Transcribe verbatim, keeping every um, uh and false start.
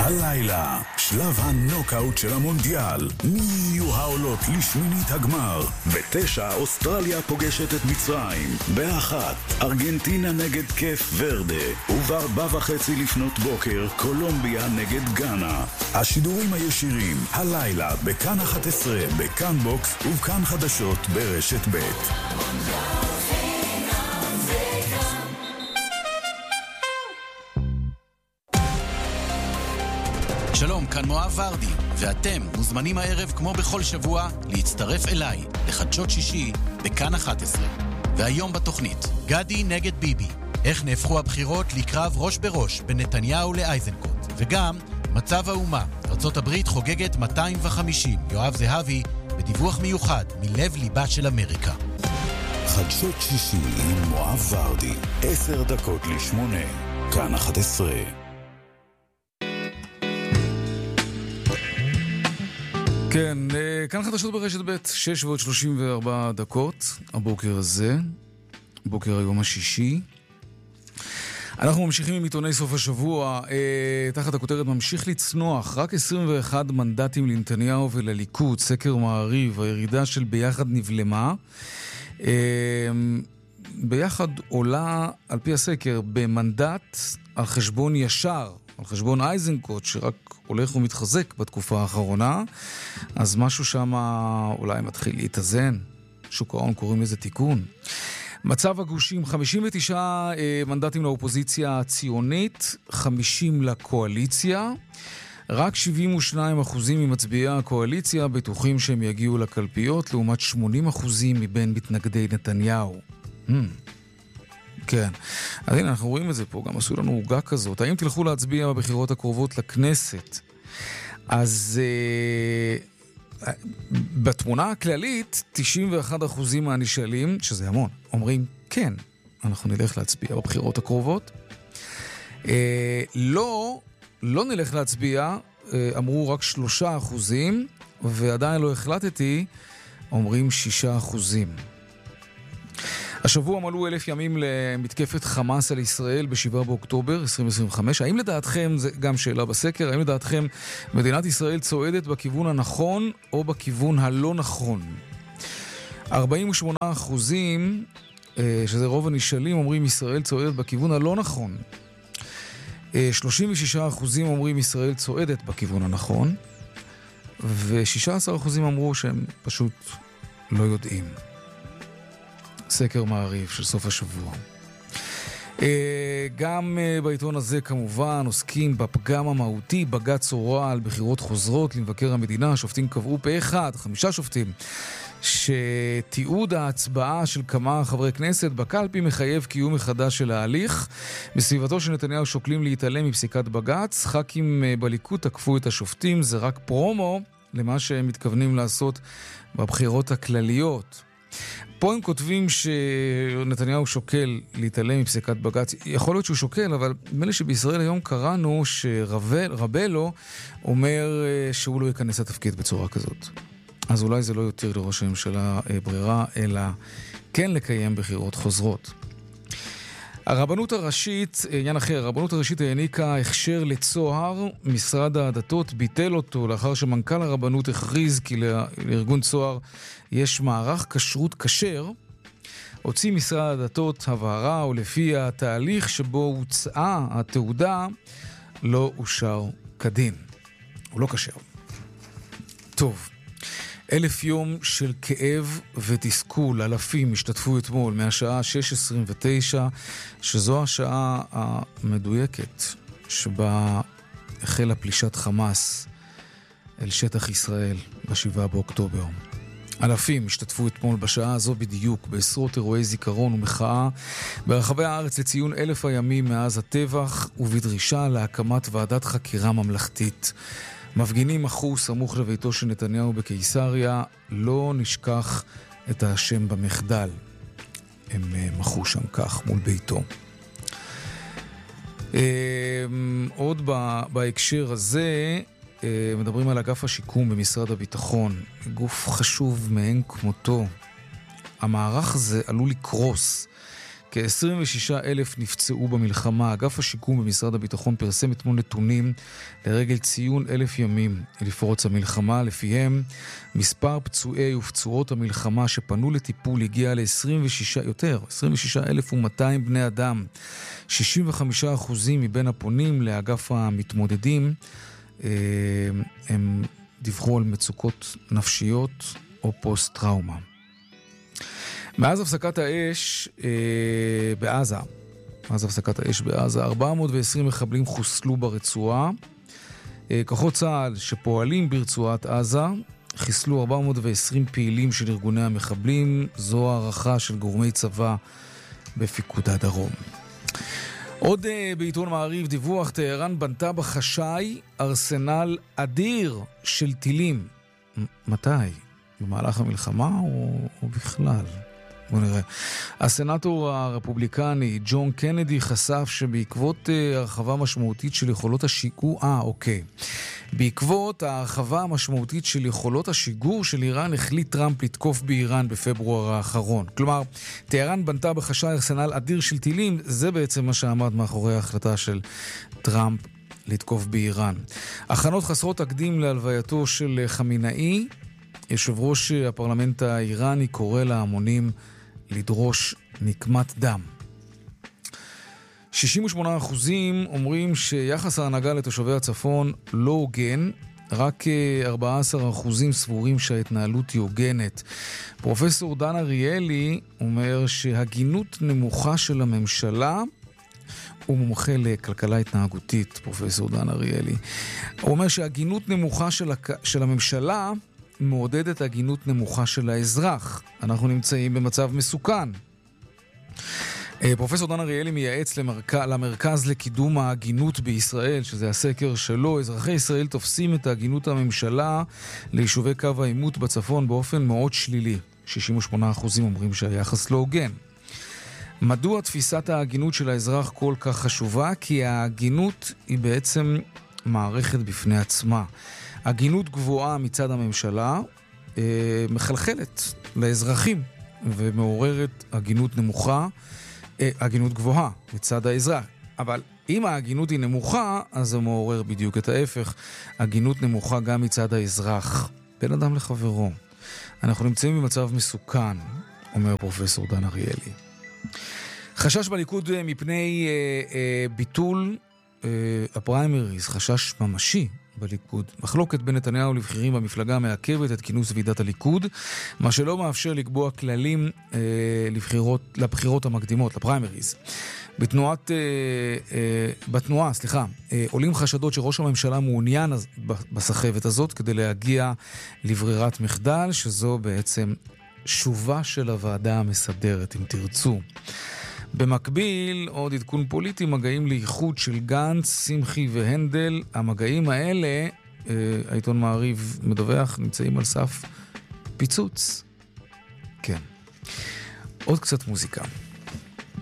הלילה, שלב הנוקאוט של המונדיאל. מי יהיו העולות לשמינית הגמר? בתשע, אוסטרליה פוגשת את מצרים. באחת, ארגנטינה נגד קף ורדה. ובארבע וחצי לפנות בוקר, קולומביה נגד גאנה. השידורים הישירים, הלילה, בכאן אחת עשרה, בכאן בוקס ובכאן חדשות ברשת ב'. שלום, כאן מואב ורדי, ואתם מוזמנים הערב כמו בכל שבוע להצטרף אליי לחדשות שישי בכאן אחת עשרה. והיום בתוכנית, גדי נגד ביבי, איך נהפכו הבחירות לקרב ראש בראש בין נתניהו לאייזנקוט, וגם מצב האומה, ארצות הברית חוגגת מאתיים וחמישים, יואב זהבי בדיווח מיוחד מלב ליבה של אמריקה. חדשות שישי עם מואב ורדי, עשר דקות לשמונה, כאן אחת עשרה. כן, כאן חדשות ברשת ב' שש ועוד שלושים וארבע דקות, הבוקר הזה, בוקר היום השישי. אנחנו ממשיכים עם עיתוני סוף השבוע, אה, תחת הכותרת ממשיך לצנוח, רק עשרים ואחד מנדטים לנתניהו ולליכוד, סקר מעריב, הירידה של ביחד נבלמה. אה, ביחד עולה, על פי הסקר, במנדט על חשבון ישר, על חשבון אייזנקוט, שרק הולך ומתחזק בתקופה האחרונה, אז משהו שם אולי מתחיל להתאזן. שוק ההון קוראים לזה תיקון. מצב הגושים, חמישים ותשעה מנדטים לאופוזיציה הציונית, חמישים לקואליציה. רק שבעים ושניים אחוזים ממצביעי הקואליציה בטוחים שהם יגיעו לקלפיות, לעומת שמונים אחוזים מבין מתנגדי נתניהו. Hmm. כן. אז הנה, אנחנו רואים את זה פה, גם עשו לנו הוגה כזאת. האם תלכו להצביע בבחירות הקרובות לכנסת? אז uh, בתמונה הכללית, תשעים ואחד אחוזים מהנשאלים, שזה המון, אומרים, כן, אנחנו נלך להצביע בבחירות הקרובות. Uh, לא, לא נלך להצביע, uh, אמרו רק שלושה אחוזים, ועדיין לא החלטתי, אומרים שישה אחוזים. השבוע מלאו אלף ימים למתקפת חמאס על ישראל בשבעה באוקטובר עשרים עשרים וחמש. האם לדעתכם, זה גם שאלה בסקר, האם לדעתכם מדינת ישראל צועדת בכיוון הנכון או בכיוון הלא נכון? ארבעים ושמונה אחוזים, שזה רוב הנשאלים, אומרים ישראל צועדת בכיוון הלא נכון. שלושים ושישה אחוזים אומרים ישראל צועדת בכיוון הנכון. ו-שישה עשר אחוזים אמרו שהם פשוט לא יודעים. סקר מעריב של סוף השבוע. גם בעיתון הזה כמובן עוסקים בפגם המהותי, בג"ץ הורה על בחירות חוזרות למבקר המדינה. השופטים קבעו פה אחד, חמישה שופטים, שתיעוד ההצבעה של כמה חברי כנסת בקלפי מחייב קיום מחדש של ההליך. בסביבתו של נתניהו שוקלים להתעלם מפסיקת בג"ץ. ח"כים בליכוד תקפו את השופטים, זה רק פרומו למה שהם מתכוונים לעשות בבחירות הכלליות. פה הם כותבים שנתניהו שוקל להתעלם מפסיקת בג"ץ. יכול להיות שהוא שוקל, אבל נדמה לי שבישראל היום קראנו שרבלו אומר שהוא לא ייכנס לתפקיד בצורה כזאת. אז אולי זה לא יותר לראש הממשלה ברירה, אלא כן לקיים בחירות חוזרות. הרבנות הראשית, עניין אחר, הרבנות הראשית העניקה הכשר לצוהר, משרד הדתות ביטל אותו לאחר שמנכ"ל הרבנות הכריז כי לארגון צוהר יש מערך כשרות כשר. הוציא משרד הדתות הבהרה, ולפי התהליך שבו הוצאה התעודה לא אושר כדין. הוא לא כשר. טוב. אלף יום של כאב ותסכול, אלפים השתתפו אתמול מהשעה שש עשרים ותשע, שזו השעה המדויקת שבה החלה פלישת חמאס אל שטח ישראל בשבעה באוקטובר. אלפים השתתפו אתמול בשעה הזו בדיוק בעשרות אירועי זיכרון ומחאה ברחבי הארץ לציון אלף הימים מאז הטבח ובדרישה להקמת ועדת חקירה ממלכתית. מפגינים מחו סמוך לביתו של נתניהו בקיסריה, לא נשכח את השם במחדל. הם מחו שם כך מול ביתו. עוד בהקשר הזה, מדברים על אגף השיקום במשרד הביטחון, גוף חשוב מאין כמותו. המערך הזה עלול לקרוס, כ-עשרים ושישה אלף נפצעו במלחמה. אגף השיקום במשרד הביטחון פרסם אתמול נתונים לרגל ציון אלף ימים לפרוץ המלחמה. לפיהם מספר פצועי ופצועות המלחמה שפנו לטיפול הגיע ל-עשרים ושש יותר, עשרים ושישה אלף ומאתיים בני אדם. שישים וחמישה אחוזים מבין הפונים לאגף המתמודדים הם דיווחו על מצוקות נפשיות או פוסט-טראומה. מאז הפסקת האש אה, בעזה, מאז הפסקת האש בעזה, ארבע מאות ועשרים מחבלים חוסלו ברצועה. אה, כוחות צה"ל שפועלים ברצועת עזה חיסלו ארבע מאות ועשרים פעילים של ארגוני המחבלים. זו הערכה של גורמי צבא בפיקוד הדרום. עוד uh, בעיתון מעריב דיווח, טהרן בנתה בחשאי ארסנל אדיר של טילים. מ- מתי? במהלך המלחמה או, או בכלל? בוא נראה. הסנאטור הרפובליקני ג'ון קנדי חשף שבעקבות uh, הרחבה משמעותית של יכולות השיגור... אה, אוקיי. בעקבות ההרחבה המשמעותית של יכולות השיגור של איראן, החליט טראמפ לתקוף באיראן בפברואר האחרון. כלומר, טהרן בנתה בחשאי ארסנל אדיר של טילים, זה בעצם מה שעמד מאחורי ההחלטה של טראמפ לתקוף באיראן. הכנות חסרות תקדים להלווייתו של חמינאי. יושב ראש הפרלמנט האיראני קורא להמונים לדרוש נקמת דם. שישים ושמונה אחוזים אומרים שיחס ההנהגה לתושבי הצפון לא הוגן, רק ארבעה עשר אחוזים סבורים שההתנהלות היא הוגנת. פרופסור דן אריאלי אומר שהגינות נמוכה של הממשלה, הוא מומחה לכלכלה התנהגותית, פרופסור דן אריאלי. הוא אומר שהגינות נמוכה של, הק... של הממשלה מעודדת הגינות נמוכה של האזרח. אנחנו נמצאים במצב מסוכן. פרופסור דן אריאלי מייעץ למרכ... למרכז לקידום ההגינות בישראל, שזה הסקר שלו. אזרחי ישראל תופסים את ההגינות הממשלה ליישובי קו העימות בצפון באופן מאוד שלילי. שישים ושמונה אחוזים אומרים שהיחס לא הוגן. מדוע תפיסת ההגינות של האזרח כל כך חשובה? כי ההגינות היא בעצם מערכת בפני עצמה. הגינות גבוהה מצד הממשלה אה, מחלחלת לאזרחים ומעוררת הגינות נמוכה, אה, הגינות גבוהה מצד האזרח. אבל אם ההגינות היא נמוכה, אז זה מעורר בדיוק את ההפך. הגינות נמוכה גם מצד האזרח, בין אדם לחברו. אנחנו נמצאים במצב מסוכן, אומר פרופסור דן אריאלי. חשש בליכוד מפני אה, אה, ביטול אה, הפריימריז, חשש ממשי בליכוד. מחלוקת בין נתניהו לבחירים במפלגה מעכבת את כינוס ועידת הליכוד, מה שלא מאפשר לקבוע כללים אה, לבחירות, לבחירות המקדימות, לפריימריז. בתנועת, אה, אה, בתנועה, סליחה, אה, עולים חשדות שראש הממשלה מעוניין בסחבת הזאת כדי להגיע לברירת מחדל, שזו בעצם שובה של הוועדה המסדרת, אם תרצו. במקביל, עוד עדכון פוליטי, מגעים לאיחוד של גנץ, שמחי והנדל. המגעים האלה, אה, העיתון מעריב מדווח, נמצאים על סף פיצוץ. כן. עוד קצת מוזיקה.